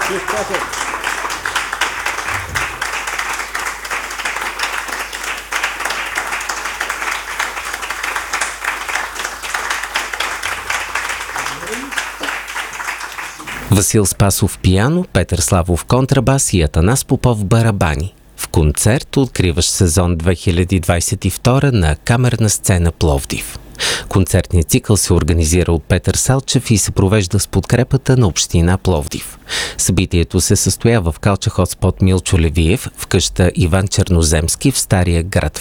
Васил Спасов пиано, Петър Славов контрабас и Атанас Попов барабани. В концерт, откриващ сезон 2022 на Камерна сцена Пловдив. Концертният цикъл се организира от Петър Салчев и се провежда с подкрепата на община Пловдив. Събитието се състоя в Калча Хотспот Милчо Левиев, в къща Иван Черноземски в Стария град